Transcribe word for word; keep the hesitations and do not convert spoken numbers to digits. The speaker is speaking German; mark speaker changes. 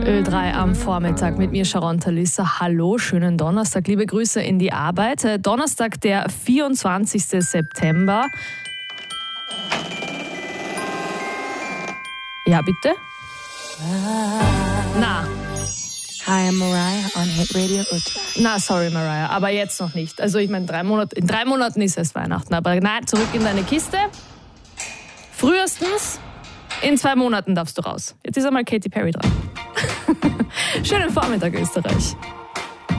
Speaker 1: Ö drei am Vormittag mit mir, Sharon Talissa. Hallo, schönen Donnerstag. Liebe Grüße in die Arbeit. Donnerstag, der vierundzwanzigsten September. Ja, bitte? Na.
Speaker 2: Hi, I'm Mariah on Hit Radio Ö drei.
Speaker 1: Na, sorry, Mariah, aber jetzt noch nicht. Also ich meine, drei Monate, in drei Monaten ist es Weihnachten. Aber nein, zurück in deine Kiste. Frühestens in zwei Monaten darfst du raus. Jetzt ist einmal Katy Perry dran. Schönen Vormittag, Österreich.